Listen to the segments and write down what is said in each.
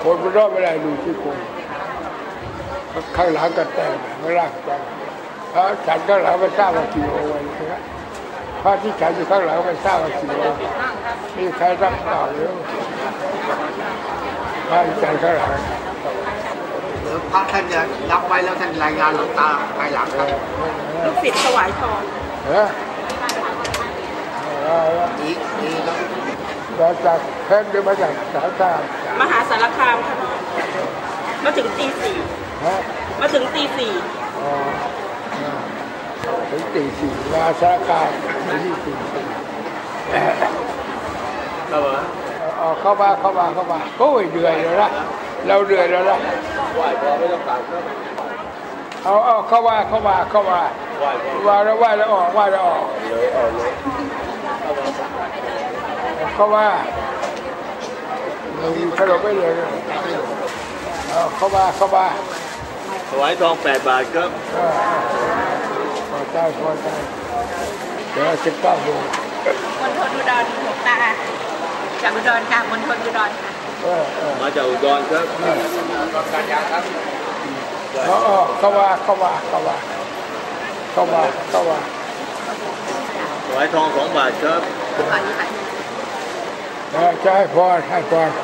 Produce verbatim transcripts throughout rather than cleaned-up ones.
คนมันรอดไม่ได้ดูที่คนข้างหลังก็แต่งไม่รักกันพระฉันข้างหลังไม่ทราบว่ากี่โมงวันนี้พระที่ฉันอยู่ข้างหลังไม่ทราบว่ากี่โมงมีใครรับเปล่าหรือพระที่ฉันข้างหลังพระท่านจะรับไว้แล้วท่านรายงานหลวงตาภายหลังครับลูกศิษย์ถวายทองเอออีกอีกมาจากเพชรหรือมาจากสารคามมหาสารคามค่ะมาถึงตีสี่มาถึงตีสี่ถึงตีสี่มาสารคามถึงตีสี่เข้ามาเข้ามาเข้ามาโอ้ยเดือยแล้วนะเราเดือยแล้วนะไหวพอไม่ต้องการเอาเอาเข้ามาเข้ามาเข้ามาว่าแล้วว่าแล้วออกว่าแล้วออกเลยออกเลยเข้ามาเรามีขนมไม่เลยเอาเข้ามาเข้ามาถวายทองแปดบาทครับพอใจพอใจเดี๋ยวสิบเก้าโมงมณฑลอุดรหลวงตาจากอุดรค่ะมณฑลอุดรค่ะมาจากอุดรครับการยางครับอ๋อเข้ามาเข้ามาเข้ามาเข้ามาเข้ามาถวายทองสองบาทครับจะให้พรให้พร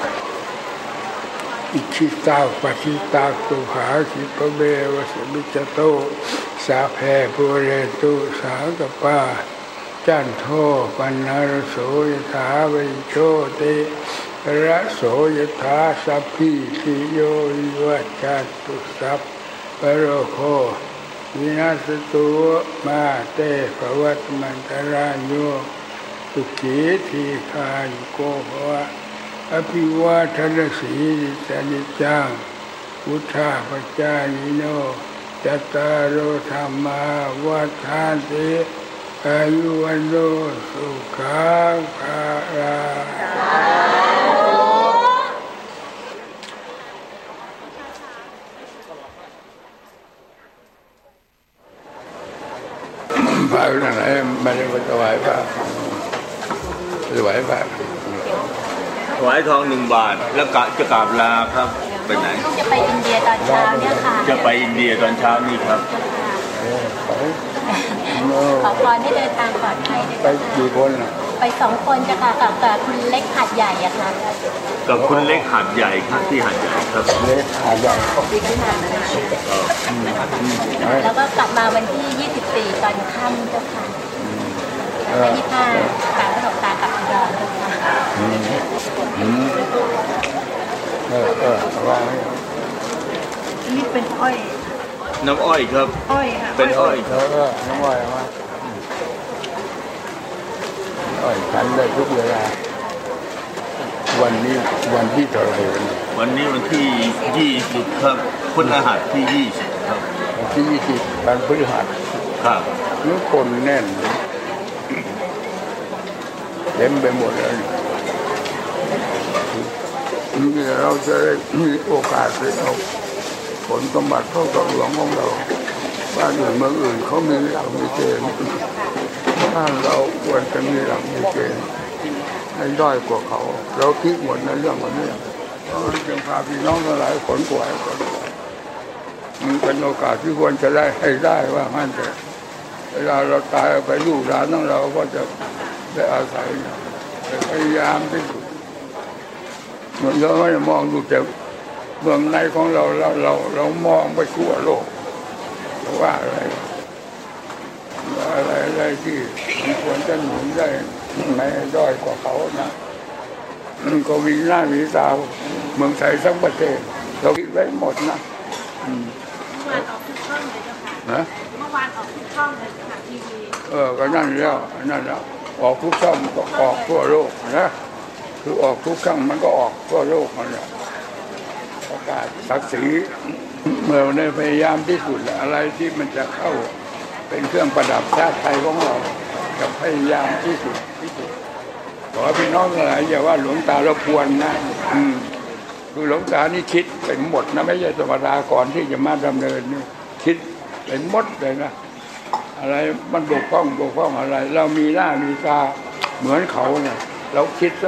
อิชิตาปฏิตาตุหาสิปเมวะสมิจโตสาเพปุเรตุสากปาจันโทปันนารโสยถาวิโชติระโสยถาสัพพิติโยวิวัจจันตุสัพพะโรโควินาศตุมาเตภวัตมันตรายโยสุขีทีคายุโกภวะอภิวาทนาสีลิสานิจังพุทธาปจายิโนจัตตารโอธรรมาวัฏฐานติอายุวันโนสุขังภาลังพระนั่นไอ้ไม่ได้มาถวายพระถวายพระถวายทองหนึ่งบาทแล้วกะจะกราบลาครับไปไหนจะไปอินเดียตอนเช้าเนี่ยค่ะจะไปอินเดียตอนเช้านี่ครับขอพรให้เดินทางปลอดภัยด้วยไปกี่คนไปสองคนจะค่ะกับกับคุณเล็กหาดใหญ่อะค่ะกับคุณเล็กหาดใหญ่ครับที่หาดใหญ่ครับเล็กหาดใหญ่แล้วก็กลับมาวันที่ยี่สิบสี่ตอนค่ำเจ้าค่ะไปที่ท่าการขนมตากับอุดรเจ้าค่ะเออเออว่านี่เป็นอ้อยน้ำอ้อยครับอ้อยค่ะเป็นอ้อยเออน้ำอ้อยมาอ้อยฉันได้ทุกเวลาวันนี้วันที่เท่าไหร่วันนี้วันที่ยี่สิบครับพฤหัสที่ยี่สิบครับวันที่ยี่สิบวันพฤหัสครับนึกคนแน่นเต็มไปหมดเลยนี่เราจะได้มีโอกาสได้เอาผลสมบัติเข้ากับหลวงของเราบ้านอื่นเมืองอื่นเขามีหลักมีเกณฑ์บ้านเราควรจะมีหลักมีเกณฑ์ให้ด้อยกว่าเขาเราคิดหมดในเรื่องของนี้เราจึงพาพี่น้องหลายคนป่วยมันเป็นโอกาสที่ควรจะได้ให้ได้ว่างั้นแต่เวลาเราตายไปลูกหลานของเราก็จะได้อาศัยพยายามที่สุดเหมือนเราไม่มองดูแต่เมืองในของเราเราเราเรามองไปทั่วโลกว่าอะไรอะไรอะไรที่ควรจะหนุนได้ไม่ด้อยกว่าเขานะก็มีหน้ามีตาเมืองไทยทั้งประเทศเราคิดไว้หมดนะเมื่อวานออกทุกช่องเลยเจ้าค่ะเมื่อวานออกทุกช่องเลยค่ะทีวีเออก็นั่นแล้วนั่นแล้วออกทุกช่องก็ออกทั่วโลกนะคือออกทุกช่องมันก็ออกทั่วโลกมันแหละประกาศศักดิ์ศรีเมื่อในพยายามที่สุดอะไรที่มันจะเข้าเป็นเครื่องประดับชาติไทยของเราจะพยายามที่สุดที่สุดขอพี่น้องหลายอย่าว่าหลวงตาเราพวนนะอืมคือหลวงตานี่คิดเป็นหมดนะไม่ใช่ธรรมดาก่อนที่จะมาดำเนินนี่คิดเป็นหมดเลยนะอะไรมันบกพร่องบกพร่องอะไรเรามีหน้ามีตาเหมือนเขาเนี่ยเราคิด